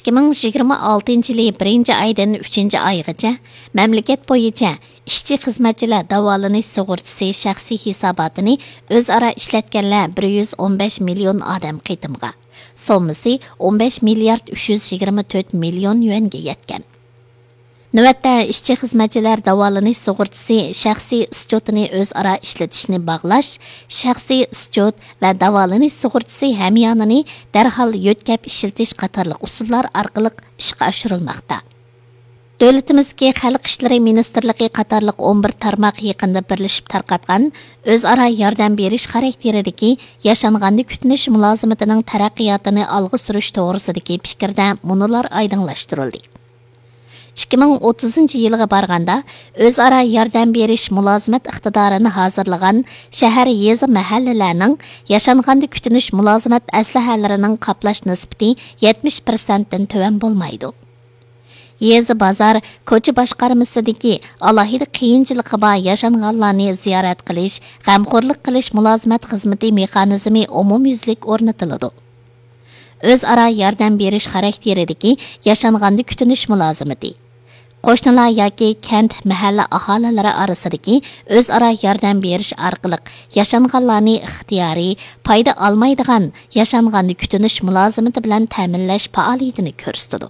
2026 yılı 1 aydan 3 aygacha memleket boyunca işçi xizmatchilar davolanish sug'urtasi shaxsiy hisobotini o'zaro ishlatganlar 115 million odam qitimga, sommasi 15 milliard 324 million yuanga yetgan. Növətdə işçi xizmətçilər davolanish sug'urtasi shaxsiy ischotini o'zaro ishlatishni bog'lash, shaxsiy ischot va davolanish sug'urtasi hamyonini darhol yo'tkab ishlatish qatorliq usullar orqali ishga oshirilmoqda. Davlatimizga Xalq ishlari ministrligi qatorliq 11 tarmoq yaqinda birlashib tarqatgan o'zaro yordam berish xarakteridagi yashanganni kutinish mulozimatining taraqqiyotini olg'a surish to'g'risidagi fikrda munolar oydinlashtirildi. 2030 yılga barganda o'zaro yordam berish mulozimat iqtidorini hozirlagan shahar yezi mahallalarning yashanganda kutinish mulozimat aslahalarining qoplash nisbati 70% dan tuvan bo'lmaydi. Yezi bozor ko'cha boshqarmasidagi alohida qiyinchilikqa bor yashanganlarni ziyorat qilish, g'amxo'rlik qilish mulozimat xizmati mexanizmi umumyuzlik o'rnatiladi. O'zaro yordam berish xarakteridagi yashanganda kutinish mulozimati qo'shnilar yoki kent mahalla aholilari orasidagi o'zaro yordam berish orqali yashanganlarni ixtiyoriy foyda olmaydigan yashanganda kutinish mulozimati bilan ta'minlash faoliyatini ko'rsatadi.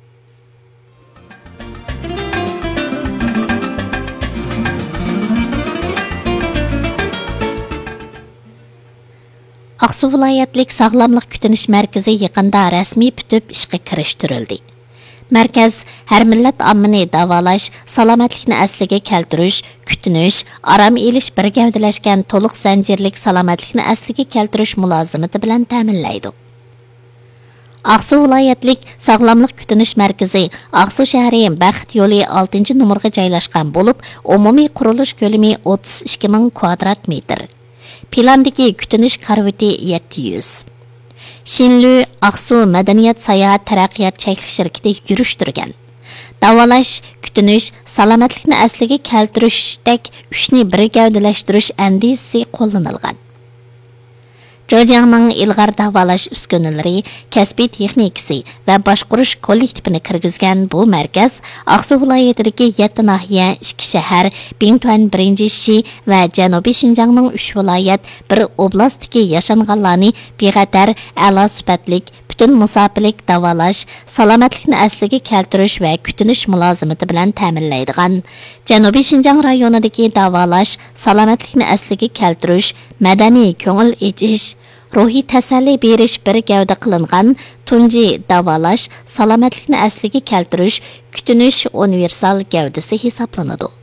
Aqsu viloyatlik sog'lomlik kutinish markazi yaqinda rasmiy bitib ishga kirishtirildi. Markaz har millat ommani davolash, salomatlikni asliga keltirish, kutinish, aram elish bir gavdalashgan to'liq zanjirlik salomatlikni asliga keltirish mulozimati bilan ta'minlaydi. Aqsu viloyatlik sog'lomlik kutinish markazi Aqsu shahri Baxt yo'li 6-numurga joylashgan bo'lib, umumiy qurilish ko'lami 32 ming kvadrat metr. Plandagi kutinish karvati 700. Shinlu Aqsu Madaniyat Sayohat Taraqqiyot cheklik shirkati yurishtirgan. Davolash, kutinish, salomatlikni asliga keltirishdek uchni bir gavdalashtirish andisi qo'llanilgan. Jo'jangning ilg'or davolash uskunalari, kasbiy texnikasi va boshqarish kollektivini kirgizgan bu markaz Aqsu viloyatidagi 7 nahiya, 2 shahar, Bingtuan 1-shi va Janubiy Shinjongning 3 viloyat, 1 oblastdagi yashanganlarni beg'atar, a'lo sifatlik, butun musofirlik davolash, salomatlikni asliga keltirish va kutinish mulozimati bilan ta'minlaydigan Janubiy Shinjong rayonidagi davolash, salomatlikni asliga keltirish, madaniy ko'ngil echish, ruhiy tasalli berish bir gavda qilingan tunji davolash, salomatlikni asliga keltirish, kutinish universal gavdasi hisoblanadi.